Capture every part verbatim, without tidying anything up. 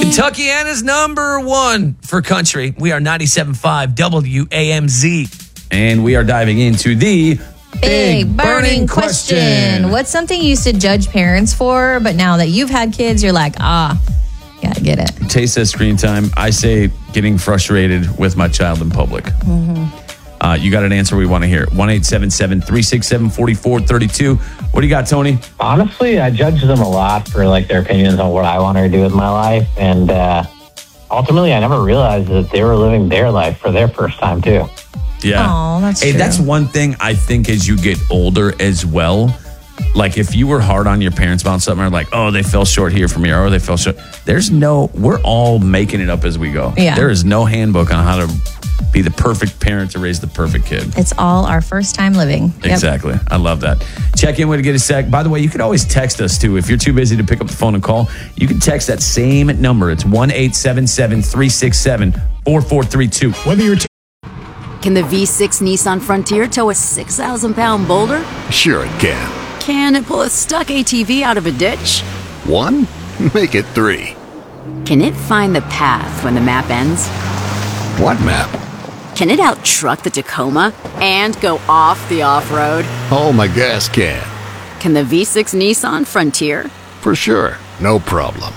Kentuckiana's number one for country. We are ninety-seven point five W A M Z. And we are diving into the Big, Big burning question. question. What's something you used to judge parents for, but now that you've had kids, you're like, ah, gotta get it. Tay says screen time. I say getting frustrated with my child in public. Mm-hmm. Uh, you got an answer we want to hear. one eight seven seven, three six seven, four four three two. What do you got, Tony? Honestly, I judge them a lot for like their opinions on what I want to do with my life. And uh, ultimately, I never realized that they were living their life for their first time, too. Yeah. Oh, that's hey, true. That's one thing I think as you get older as well. Like if you were hard on your parents about something or like, oh, they fell short here for me or oh, they fell short. There's no, we're all making it up as we go. Yeah. There is no handbook on how to be the perfect parent to raise the perfect kid. It's all our first time living. Yep. Exactly. I love that. Check in when you get a sec. By the way, you can always text us too. If you're too busy to pick up the phone and call, you can text that same number. It's one eight seven seven, three six seven, four four three two. Whether you're t- Can the V six Nissan Frontier tow a six thousand pound boulder? Sure it can. Can it pull a stuck A T V out of a ditch? One? Make it three. Can it find the path when the map ends? What map? Can it out-truck the Tacoma and go off the off-road? Oh, my gas can. Can the V six Nissan Frontier? For sure. No problem.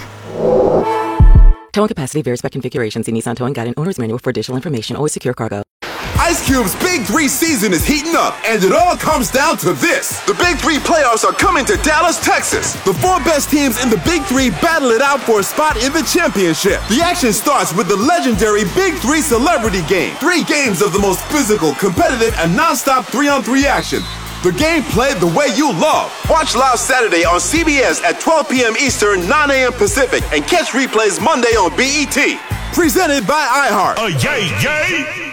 Towing capacity varies by configuration. See Nissan Towing Guide and Owner's Manual for additional information. Always secure cargo. Ice Cube's Big Three season is heating up, and it all comes down to this. The Big Three playoffs are coming to Dallas, Texas. The four best teams in the Big Three battle it out for a spot in the championship. The action starts with the legendary Big Three Celebrity Game. Three games of the most physical, competitive, and non-stop three-on-three action. The game played the way you love. Watch live Saturday on C B S at twelve p.m. Eastern, nine a.m. Pacific, and catch replays Monday on B E T. Presented by iHeart. Uh, yay, yay!